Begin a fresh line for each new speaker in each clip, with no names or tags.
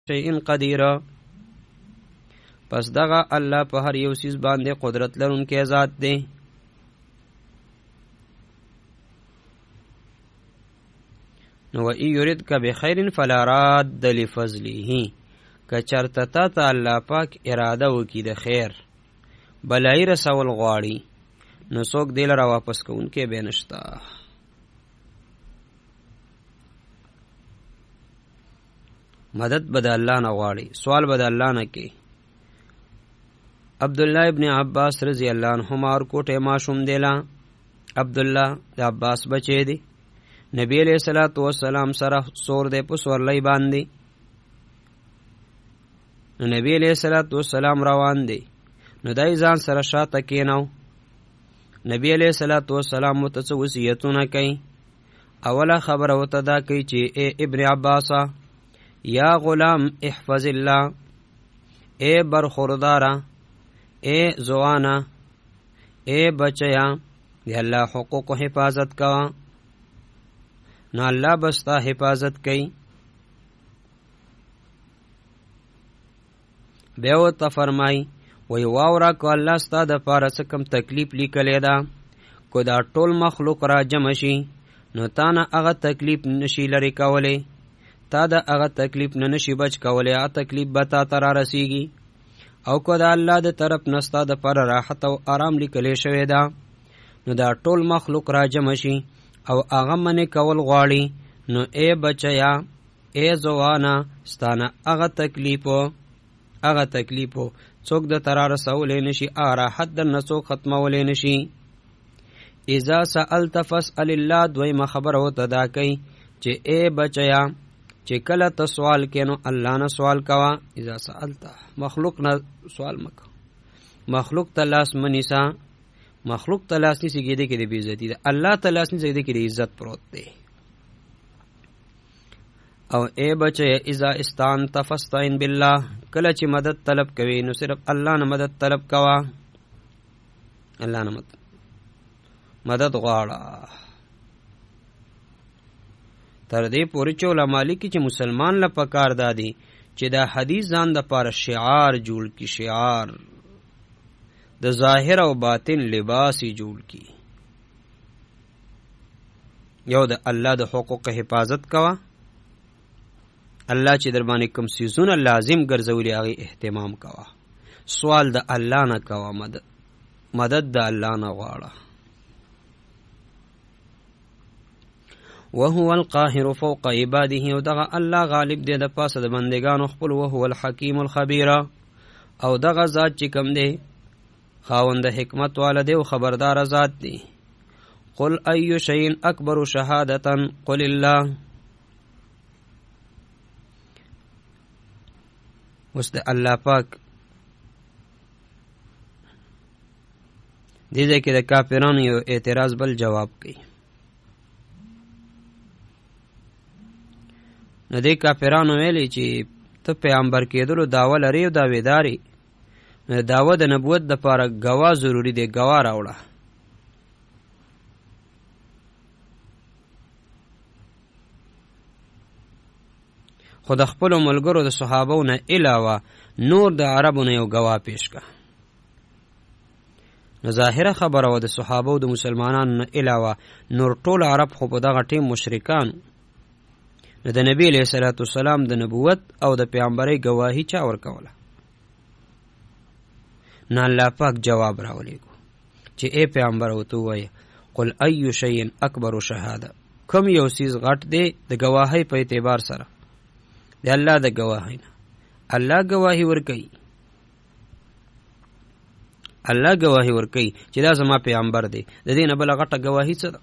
شیء قدیر. پس دغه الله په هر یو سیز باندې قدرت لرونکی ذات دی. نو ای یریدک بخیر فلا راد لفضله. که چرته تا ته الله پاک اراده وکړي د خیر بلای رسول غواړي نو څوک دې لره واپس کوونکی به نشته. مدد به د الله نه غواړي، سوال به د الله نه کوي. عبدالله ابن عباس رضی الله عنهما ورکوټی ماشوم دیلا. عبدالله د عباس بچی دی. نبی علیہ الصلوۃ والسلام سره سور دی په سورلی باندې. نو نبی علیہ الصلوۃ والسلام روان دی. نو دای ځان سره شاته کیناو. نبی علیہ الصلوۃ والسلام متڅ وصیتونه کوي. اوله خبره وته دا کوي چې اے ابن عباس یا غلام احفظ الله، اے برخوردارا، اے زوانا، اے بچیا دی اللہ حقوق حفاظت کوا. نو اللہ بستا حفاظت کئی. بیو تا فرمائی وی واورا کو اللہ ستا دا پارا سکم تکلیف لیکلی دا. کو دا ټول مخلوق را جمع شي نو تانا اغا تکلیف نشی لری کولی، تا دا اغا تکلیف نشی بچ کولی، اغا تکلیف بتا ترا رسیگی. او کو دا الله د طرف نستا د پر راحت او آرام لیکلی شوی دا نو دا ټول مخلوق را جمع شي او هغه منې کول غواړي. نو اے بچیا، اے زوانا، ستانه هغه تکلیفو څوک د ترا رسولی نشي، هغه راحت درنه څوک ختمولی نشي. اذا سألت فاسأل الله. دویمه خبره ورته دا کوي چې اے بچیا چې کله ته سوال کې نو الله نه سوال کوا. اذا سألت مخلوق نه سوال مکو. مخلوق ته لاس منیسا، مخلوق ته لاس نیسی کېدی کې د بې عزتي ده. الله ته لاس نیسی کېدی کې د عزت پروت دی. او اے بچه اذا استعنت فاستعن بالله. کله چې مدد طلب کوي نو صرف الله نه مدد طلب کوا. الله نه مدد غواړه. تر دې پورې چې علما لیکي چې مسلمان له پکار دادي چې دا حدیث ځان د پاره شعار جوړ کی، شعار د ظاهر او باطن لباس جوړ کی. یو د الله د حقوق حفاظت کوا. الله چې در باندې کوم سيزونه لازم ګرځولي هغه اهتمام کوا. سوال د الله نه کوا، مدد د الله نه غواړه. وهو القاهر فوق عباده. او دغه الله غالب دی د پاسه د بندگانو خپل. وهو الحکیم الخبیر. او دغه ذات چې کوم دی خاوند حکمت والا دی او خبردار ذات دی. قل ای شیء اکبر شهادتا قل الله. اوس د الله پاک دې ځای کې د کافرانو یو اعتراض بل جواب کوي. نو دې کافرانو ویلي چې ته پیغمبر کېدلو دعوه لرې او دعویدارې، نو دعوه د نبوت دپاره ګواه ضروري دی، ګواه راوړه. خو د خپلو ملګرو د صحابو نه علاوه نور د عربو نه یو ګواه پیش که. نو ظاهره خبره وه د صحابو د مسلمانانو نه علاوه نور ټول عرب خو په دغه ټیم مشرکان. نو د نبی علیہ الصلوۃ والسلام د نبوت او د پیغمبرۍ گواهی چا ورکوله؟ نو الله پاک جواب راولېږو چې اے پیغمبر ورته ووایه قل ای شیء اکبر شهاده. کوم یو څیز غټ دی د گواهۍ په اعتبار سره د الله د گواهۍ نه؟ الله گواهی ورکوي، الله گواهی ورکوي چې دا زما پیغمبر دی. د دې نه بله غټه گواهی څه ده؟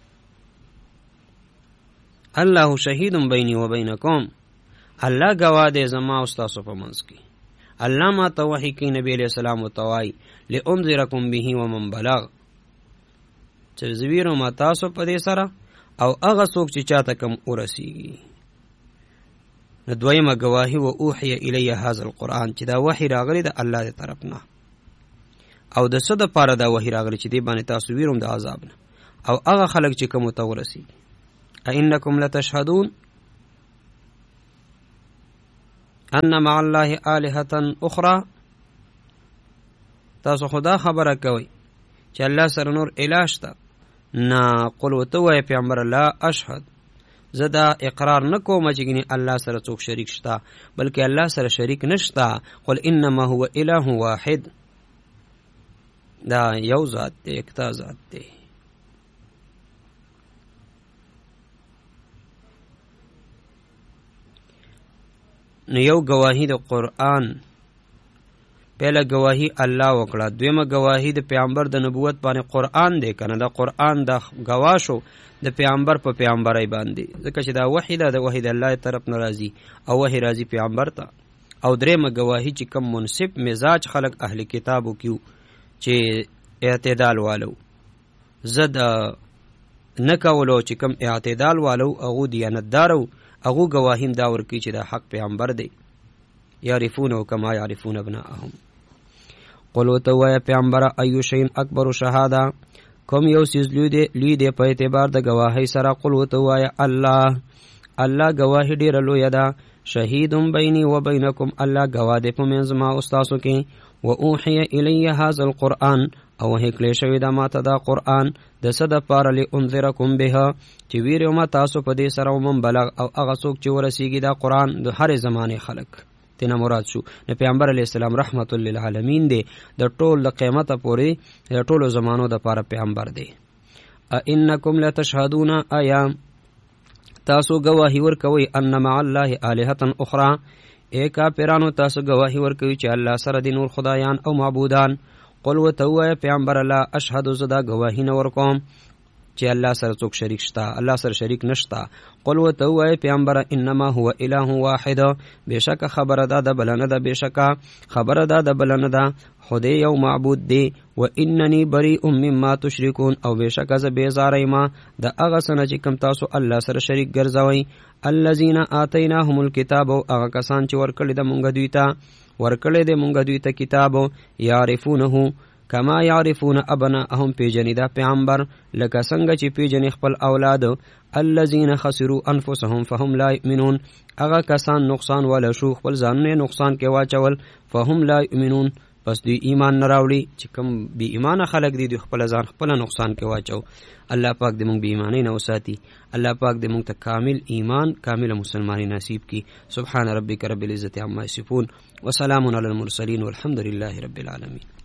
الله شهید بیني و بینکم. الله گواه دی زما او ستاسو په منځ کې. الله ما ته وحی کوي، نبی علیہ السلام ورته وایي لانذرکم به ومن بلغ، چې زویرو ما تاسو په دې سره او هغه څوک چې چاته کم ورسیږي. نو دویمه گواهی و اوحی الی هذا القرآن، چې دا وحی راغلی د الله د طرف نه. او د څه دپاره دا وحی راغلی چې دې باندې تاسو ویروم د عذاب نه او هغه خلک چې کومو ته ورسیږي. اینکم لتشهدون، ان مع الله الهه اخرى تاسو خدا خبره کوي چې الله سره نور الہ شته نه قل وتوای پیغمبر لا اشهد زدا اقرار نکوم چې ګنې الله سره څوک شریک شته بلکې الله سره شریک نشته قل انما هو اله واحد دا یو ذات دی اکتا ذات دی نو یو گواهی د قرآن پہلا گواہی الله وکړه دویمه گواہی د پیغمبر د نبوت باندې قرآن دی کنه دا قرآن د گواه شو د پیغمبر په پیغمبرای باندې ځکه چې دا وحی ده د وحی د الله طرف نه راځي او وحی راځي پیغمبر ته او دریمه گواہی چې کم منصف مزاج خلق اهل کتابو کیو چې اعتدال والو زد نکولو چې کم اعتدال والو هغه دیانتدارو هغه گواهیم دا ورکی چې دا حق پیغمبر دی یعرفونه کما یعرفون ابناءهم قلو تو یا پیغمبر ایو شین اکبر شهاده کوم یو سیز لوی دی په اعتبار د گواهی سره قلو تو یا الله گواهی ډیر لوی ده شهید بیني و بینکم الله گواه دی په منځ ما او تاسو کې و اوحی الی هذا القرآن او هکلی شوی دا ماته دا قرآن د صد پار لانذرکم بها چې ویرو ما تاسو په دې سره ومن بلغ او هغه څوک چې ورسیږي دا قرآن د هر زمانه خلق تینا مراد شو نو پیغمبر علیہ السلام رحمت للعالمین دی د ټول د قیامت پورې د ټولو زمانو د پاره پیغمبر دی انکم لتشهدون آیا تاسو گواہی ورکوي ان مع الله الهه اخرى ایکا پیرانو تاسو گواہی ورکوي چې الله سره د نور خدایان او معبودان قل وتو پیغمبر لا اشهد زدا گواہی نه ورکوم چې الله سره څوک شریک شته الله سره شریک نشته قل وتو پیغمبر انما هو اله واحد بشک خبر ده د بلنه ده بشک خبر ده د بلنه ده خدای یو معبود دی و اننی بریء مما تشركون او بشک ز بیزارای ما د هغه سره چې کوم تاسو الله سره شریک ګرځوي الذين آتيناهم الكتاب او هغه کسان چې ورکړي د مونږ دوی ته کتاب یعرفونه کما یعرفون ابناءهم پیجنی دا پیغمبر لکه څنګه چې پیجنی خپل اولاد الذين خسروا انفسهم فهم لا يؤمنون هغه کسان نقصان ولا شو خپل ځانونه نقصان کې واچول فهم لا يؤمنون پس دوی ایمان نه راوړي چې کوم بی ایمان خلک دي خپل ځان خپل نقصان کې واچو الله پاک دې موږ بی ایمانی نه وساتي الله پاک دې موږ ته کامل ایمان کامل مسلمانی نصیب کی سبحان ربک رب العزت عما یصفون وسلام علی المرسلین والحمد لله رب العالمین